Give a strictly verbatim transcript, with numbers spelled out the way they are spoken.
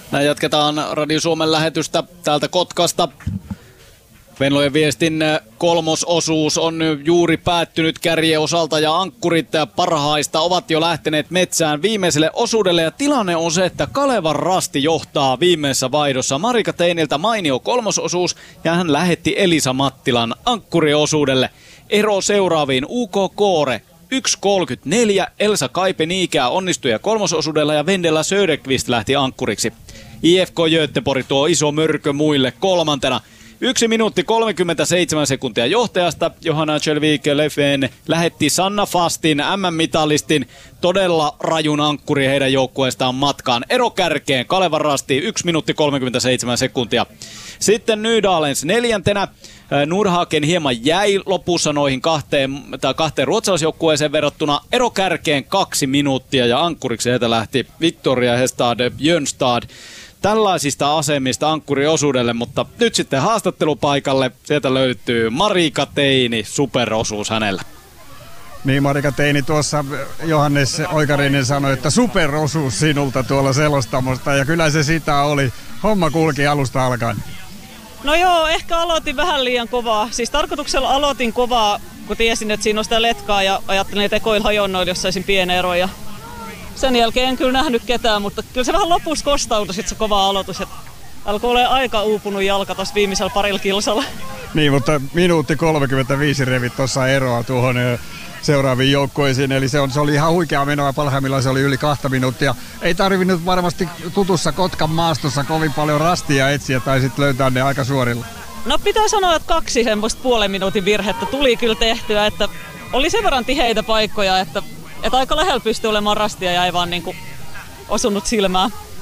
Näin jatketaan Radio Suomen lähetystä täältä Kotkasta. Venlojen viestin kolmososuus on juuri päättynyt kärjen osalta ja ankkurit parhaista ovat jo lähteneet metsään viimeiselle osuudelle. Ja tilanne on se, että Kalevan Rasti johtaa viimeisessä vaihdossa. Marika Teiniltä mainio kolmososuus ja hän lähetti Elisa Mattilan ankkuriosuudelle. Ero seuraaviin U K Koore yksi kolmekymmentäneljä, Elsa Kaipe-Niikää onnistui kolmososuudella ja Vendela Söderqvist lähti ankkuriksi. I F K Göteborg tuo iso mörkö muille kolmantena. Yksi minuutti kolmekymmentäseitsemän sekuntia johtajasta. Johanna Kjellvik-Leffen lähetti Sanna Fastin, M M-mitalistin, todella rajun ankkuri heidän joukkueestaan matkaan. Ero kärkeen, Kalevan Rasti, yksi minuutti kolmekymmentäseitsemän sekuntia. Sitten Nydalens neljäntenä. Nurhaken hieman jäi lopussa noihin kahteen, tai kahteen ruotsalaisjoukkueeseen verrattuna. Ero kärkeen kaksi minuuttia ja ankkuriksi heitä lähti Victoria Hestad Jönstad. Tällaisista asemista ankkuriosuudelle, mutta nyt sitten haastattelupaikalle. Sieltä löytyy Marika Teini, superosuus hänellä. Niin, Marika Teini, tuossa Johannes Oikarinen sanoi, että superosuus sinulta tuolla selostamosta, ja kyllä se sitä oli. Homma kulki alusta alkaen. No joo, ehkä aloitin vähän liian kovaa. Siis tarkoituksella aloitin kovaa, kun tiesin, että siinä on sitä letkaa, ja ajattelin, että ekoilla hajonnoilla, jos saisin pienen eron. Ja sen jälkeen en kyllä nähnyt ketään, mutta kyllä se vähän lopussa kostautui sit se kova aloitus. Et alkoi olla aika uupunut jalka tuossa viimeisellä parilla kilsalla. Niin, mutta minuutti kolmekymmentäviisi revit tuossa eroa tuohon seuraaviin joukkueisiin. Eli se, on, se oli ihan huikea menoa, parhaimmillaan se oli yli kahta minuuttia. Ei tarvinnut varmasti tutussa Kotkan maastossa kovin paljon rastia etsiä tai sitten löytää ne aika suorilla. No pitää sanoa, että kaksi semmoista puolen minuutin virhettä tuli kyllä tehtyä, että oli sen verran tiheitä paikkoja, että, että aika lähellä pystyi olemaan rastia ja ei vaan niin kuin osunut silmään.